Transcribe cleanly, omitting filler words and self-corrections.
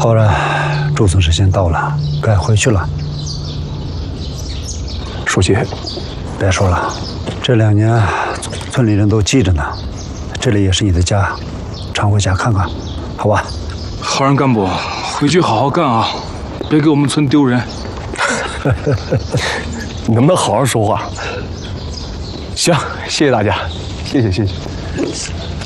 浩然，朱总时间到了，该回去了。 书记， 别说了，这2年村里人都记着呢，这里也是你的家，常回家看看，好吧？ 浩然干部，回去好好干啊，别给我们村丢人。 你能不能好好说话？行，谢谢大家，谢谢。